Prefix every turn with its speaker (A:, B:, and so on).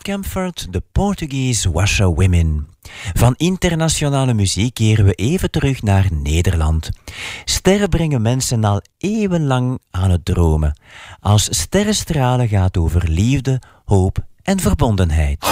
A: Camford, de Portuguese Washerwomen. Van internationale muziek keren we even terug naar Nederland. Sterren brengen mensen al eeuwenlang aan het dromen. Als sterrenstralen gaat over liefde, hoop en verbondenheid.